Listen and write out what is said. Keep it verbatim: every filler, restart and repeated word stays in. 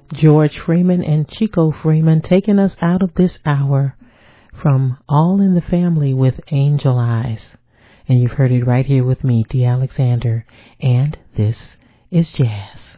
George Freeman and Chico Freeman taking us out of this hour from All in the Family with Angel Eyes. And you've heard it right here with me, D. Alexander, and this is Jazz.